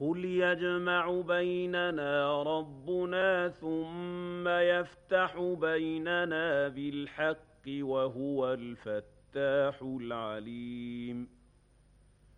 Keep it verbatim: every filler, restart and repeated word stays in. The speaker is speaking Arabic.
قُلْ يَجْمَعُ بَيْنَنَا رَبُّنَا ثُمَّ يَفْتَحُ بَيْنَنَا بِالْحَقِّ وَهُوَ الْفَتَّاحُ الْعَلِيمُ